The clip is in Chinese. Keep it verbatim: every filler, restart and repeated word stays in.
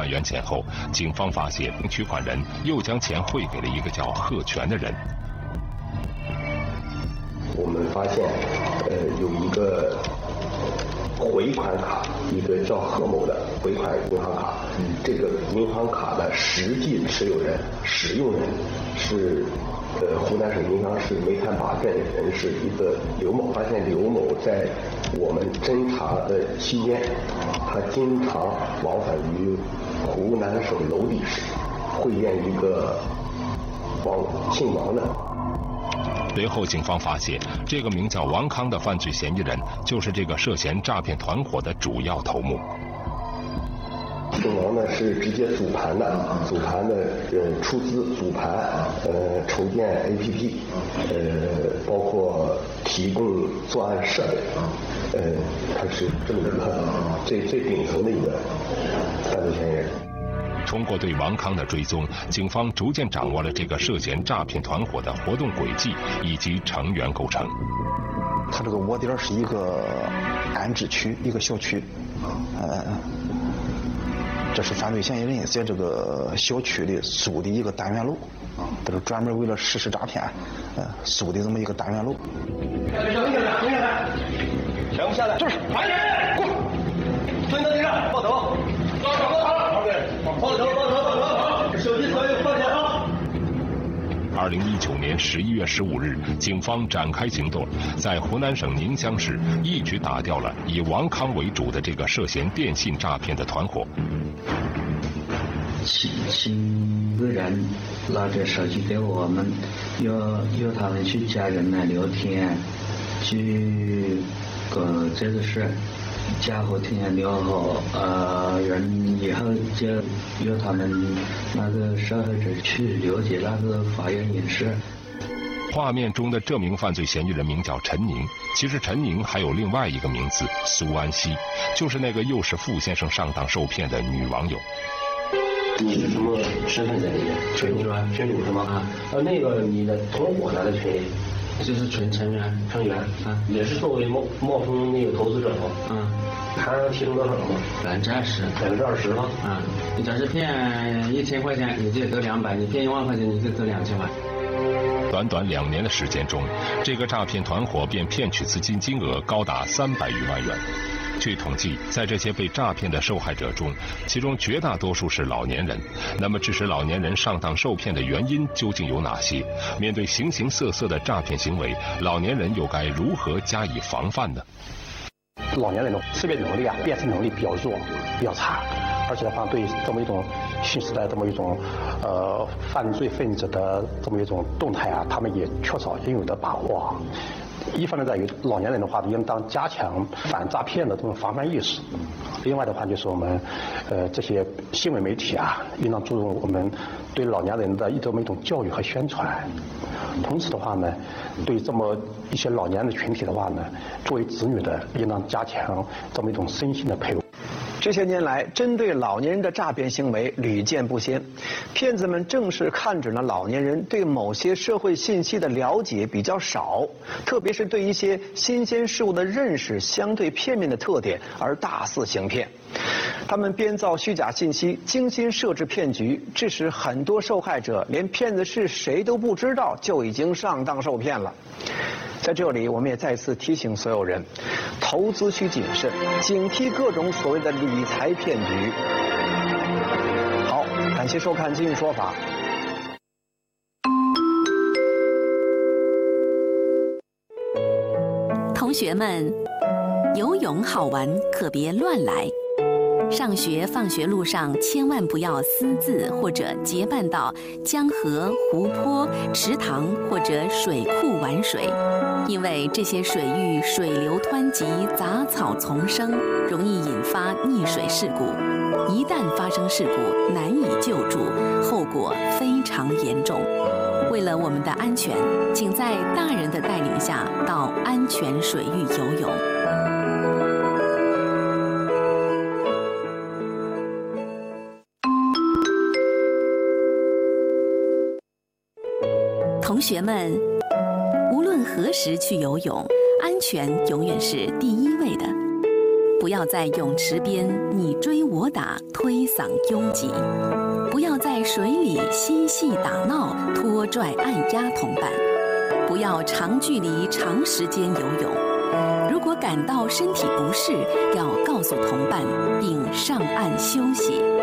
万元钱后，警方发现取款人又将钱汇给了一个叫贺全的人。 我们发现，呃，有一个回款卡，一个叫贺某的回款银行卡。这个银行卡的实际持有人、使用人是，呃，湖南省宁乡市煤炭坝镇人士一个刘某。发现刘某在我们侦查的期间，他经常往返于湖南省娄底市，会见一个王姓王的。 随后，警方发现，这个名叫王康的犯罪嫌疑人就是这个涉嫌诈骗团伙的主要头目。 姓王呢是直接组盘的，组盘的呃出资组盘，呃筹建 A P P， 呃包括提供作案设备，呃他是这么一个最最顶层的一个犯罪嫌疑人。 通过对王康的追踪，警方逐渐掌握了这个涉嫌诈骗团伙的活动轨迹以及成员构成。 他这个窝点是一个安置区，一个小区，呃，这是犯罪嫌疑人在这个小区里租的一个单元楼，这是专门为了实施诈骗，呃，租的这么一个单元楼。 停下来，停下来，停不下来，就是快点，过，蹲到地上，抱头。抱头，抱头，抱头，抱头，抱头，手机所有放下啊！ 二零一九年十一月十五日，警方展开行动，在湖南省宁乡市一举打掉了以王康为主的这个涉嫌电信诈骗的团伙。 几几个人拿着手机给我们，要要他们去加人来聊天，去搞这个事。加好天聊好，呃，人以后就由他们那个受害者去了解那个法院隐私。 画面中的这名犯罪嫌疑人名叫陈宁，其实陈宁还有另外一个名字苏安熙，就是那个诱使傅先生上当受骗的女网友。 你是什么身份在里面？群主啊，群主是吗？啊，呃，那个你的同伙呢在群里？ 就是纯成员， 成员啊， 也是作为冒冒充那个投资者吗？ 嗯， 他提供多少吗？ 百分之二十， 百分之二十吗？ 啊，你假是骗一千块钱，你就得两百；你骗一万块钱，你就得两千万。 短短两年的时间中，这个诈骗团伙便骗取资金金额高达三百余万元。据统计，在这些被诈骗的受害者中，其中绝大多数是老年人。那么，致使老年人上当受骗的原因究竟有哪些？面对形形色色的诈骗行为，老年人又该如何加以防范呢？ 老年人的识别能力啊、辨识能力比较弱、比较差，而且的话，对这么一种新时代这么一种呃犯罪分子的这么一种动态啊，他们也缺少应有的把握。一方面在于老年人的话，应当加强反诈骗的这种防范意识；另外的话，就是我们呃这些新闻媒体啊，应当注重我们对老年人的这么一种教育和宣传。同时的话呢，对这么一些老年的群体的话呢，作为子女的，应当加强这么一种身心的配合。 这些年来，针对老年人的诈骗行为屡见不鲜，骗子们正是看准了老年人对某些社会信息的了解比较少，特别是对一些新鲜事物的认识相对片面的特点而大肆行骗。他们编造虚假信息，精心设置骗局，致使很多受害者连骗子是谁都不知道，就已经上当受骗了。在这里，我们也再次提醒所有人，投资需谨慎，警惕各种所谓的理财骗局。好，感谢收看《今日说法》。 同学们，游泳好玩，可别乱来。上学放学路上千万不要私自或者结伴到江河、湖泊、池塘或者水库玩水，因为这些水域水流湍急，杂草丛生，容易引发溺水事故。一旦发生事故，难以救助，后果非常严重。为了我们的安全，请在大人的带领下到安全水域游泳。同学们，无论何时去游泳，安全永远是第一位的。 不要在泳池边你追我打、推搡拥挤；不要在水里嬉戏打闹、拖拽按压同伴；不要长距离、长时间游泳。如果感到身体不适，要告诉同伴并上岸休息。